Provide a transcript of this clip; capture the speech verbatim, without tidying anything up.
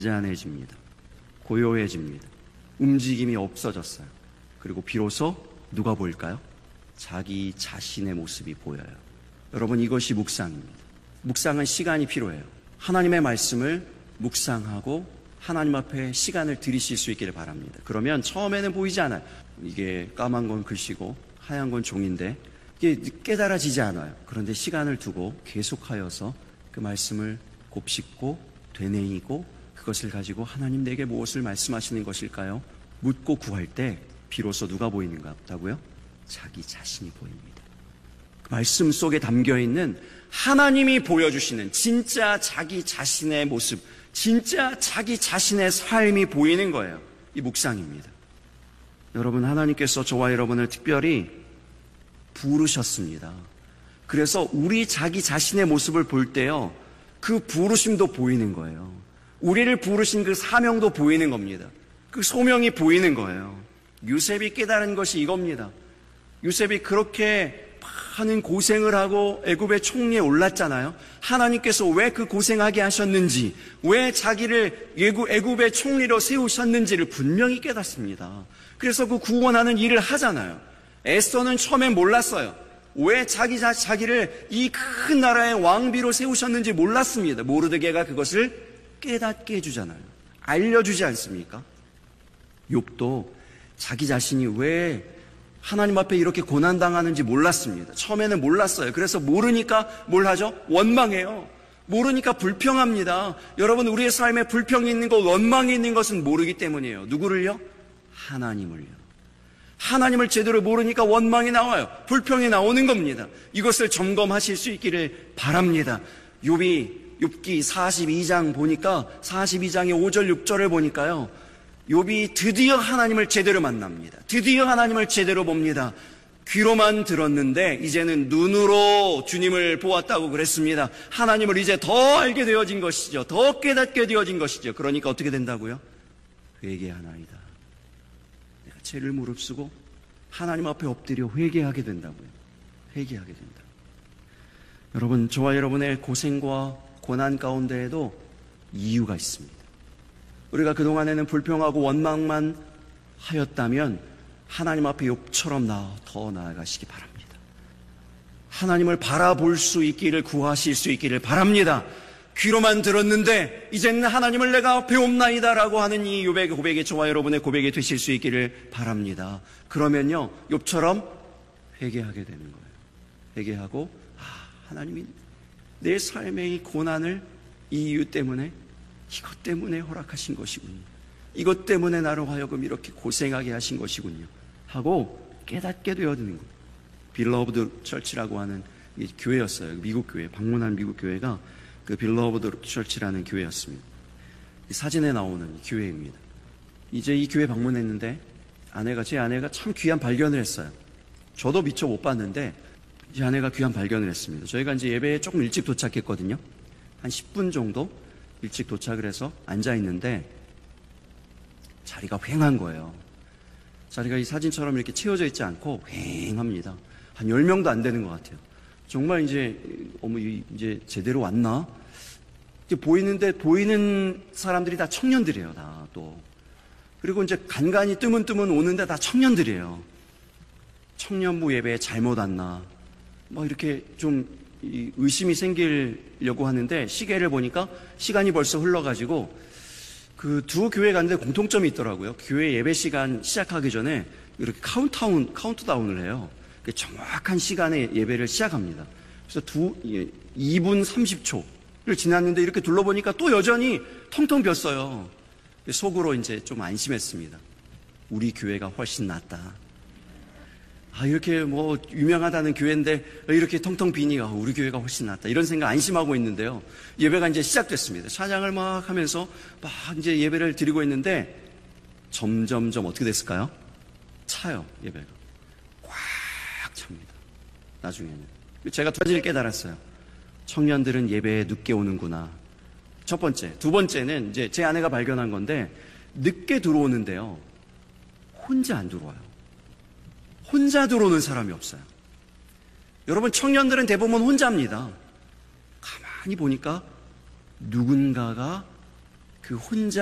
잔해집니다. 고요해집니다. 움직임이 없어졌어요. 그리고 비로소 누가 보일까요? 자기 자신의 모습이 보여요. 여러분, 이것이 묵상입니다. 묵상은 시간이 필요해요. 하나님의 말씀을 묵상하고 하나님 앞에 시간을 들이실 수 있기를 바랍니다. 그러면 처음에는 보이지 않아요. 이게 까만 건 글씨고 하얀 건 종인데 이게 깨달아지지 않아요. 그런데 시간을 두고 계속하여서 그 말씀을 곱씹고 되뇌이고 그것을 가지고 하나님 내게 무엇을 말씀하시는 것일까요? 묻고 구할 때 비로소 누가 보이는가 없다고요? 자기 자신이 보입니다. 그 말씀 속에 담겨있는 하나님이 보여주시는 진짜 자기 자신의 모습, 진짜 자기 자신의 삶이 보이는 거예요. 이 묵상입니다. 여러분, 하나님께서 저와 여러분을 특별히 부르셨습니다. 그래서 우리 자기 자신의 모습을 볼 때요, 그 부르심도 보이는 거예요. 우리를 부르신 그 사명도 보이는 겁니다. 그 소명이 보이는 거예요. 요셉이 깨달은 것이 이겁니다. 요셉이 그렇게 많은 고생을 하고 애굽의 총리에 올랐잖아요. 하나님께서 왜 그 고생하게 하셨는지, 왜 자기를 애굽의 총리로 세우셨는지를 분명히 깨닫습니다. 그래서 그 구원하는 일을 하잖아요. 에스더는 처음엔 몰랐어요. 왜 자기 자, 자기를 이 큰 나라의 왕비로 세우셨는지 몰랐습니다. 모르드게가 그것을 깨닫게 해주잖아요. 알려주지 않습니까? 욥도 자기 자신이 왜 하나님 앞에 이렇게 고난당하는지 몰랐습니다. 처음에는 몰랐어요. 그래서 모르니까 뭘 하죠? 원망해요. 모르니까 불평합니다. 여러분, 우리의 삶에 불평이 있는 것, 원망이 있는 것은 모르기 때문이에요. 누구를요? 하나님을요. 하나님을 제대로 모르니까 원망이 나와요. 불평이 나오는 겁니다. 이것을 점검하실 수 있기를 바랍니다. 욥이 욥기 사십이 장 보니까 사십이 장의 오 절 육 절을 보니까요, 욥이 드디어 하나님을 제대로 만납니다. 드디어 하나님을 제대로 봅니다. 귀로만 들었는데 이제는 눈으로 주님을 보았다고 그랬습니다. 하나님을 이제 더 알게 되어진 것이죠. 더 깨닫게 되어진 것이죠. 그러니까 어떻게 된다고요? 회개하나이다. 내가 죄를 무릅쓰고 하나님 앞에 엎드려 회개하게 된다고요. 회개하게 된다. 여러분, 저와 여러분의 고생과 고난 가운데에도 이유가 있습니다. 우리가 그동안에는 불평하고 원망만 하였다면 하나님 앞에 욥처럼 나, 더 나아가시기 바랍니다. 하나님을 바라볼 수 있기를 구하실 수 있기를 바랍니다. 귀로만 들었는데 이제는 하나님을 내가 배웁나이다라고 하는 이 욥의 고백이 저와 여러분의 고백이 되실 수 있기를 바랍니다. 그러면요, 욥처럼 회개하게 되는 거예요. 회개하고, 아, 하나님이 내 삶의 이 고난을 이 이유 때문에, 이것 때문에 허락하신 것이군요. 이것 때문에 나를 하여금 이렇게 고생하게 하신 것이군요 하고 깨닫게 되어지는 거예요. 빌러브드 철치라고 하는 교회였어요. 미국 교회, 방문한 미국 교회가 그 빌러브드 철치라는 교회였습니다. 이 사진에 나오는 교회입니다. 이제 이 교회 방문했는데 아내가, 제 아내가 참 귀한 발견을 했어요. 저도 미처 못 봤는데 제 아내가 귀한 발견을 했습니다. 저희가 이제 예배에 조금 일찍 도착했거든요. 한 십 분 정도 일찍 도착을 해서 앉아있는데 자리가 휑한 거예요. 자리가 이 사진처럼 이렇게 채워져 있지 않고 휑합니다. 한 열 명도 안 되는 것 같아요. 정말 이제, 어머, 이제 제대로 왔나? 이제 보이는데, 보이는 사람들이 다 청년들이에요, 다 또. 그리고 이제 간간히 뜨문뜨문 오는데 다 청년들이에요. 청년부 예배에 잘못 왔나? 뭐 이렇게 좀 의심이 생기려고 하는데 시계를 보니까 시간이 벌써 흘러가지고 그 두 교회 가는데 공통점이 있더라고요. 교회 예배 시간 시작하기 전에 이렇게 카운트다운, 카운트다운을 해요. 정확한 시간에 예배를 시작합니다. 그래서 두, 이 분 삼십 초를 지났는데 이렇게 둘러보니까 또 여전히 텅텅 비었어요. 속으로 이제 좀 안심했습니다. 우리 교회가 훨씬 낫다. 아, 이렇게 뭐 유명하다는 교회인데 이렇게 텅텅 비니, 아, 우리 교회가 훨씬 낫다, 이런 생각 안심하고 있는데요, 예배가 이제 시작됐습니다. 찬양을 막 하면서 막 이제 예배를 드리고 있는데 점점점 어떻게 됐을까요? 차요. 예배가 꽉 찹니다. 나중에는 제가 두 가지를 깨달았어요. 청년들은 예배에 늦게 오는구나. 첫 번째. 두 번째는 이제 제 아내가 발견한 건데, 늦게 들어오는데요, 혼자 안 들어와요. 혼자 들어오는 사람이 없어요. 여러분, 청년들은 대부분 혼자입니다. 가만히 보니까 누군가가 그 그 혼자